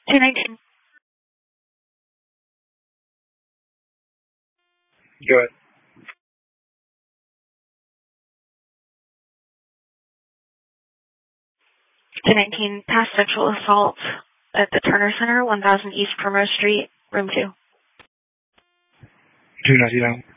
219. Go ahead. 219, past sexual assault at the Turner Center, 1000 East Primrose Street, room 2. 299.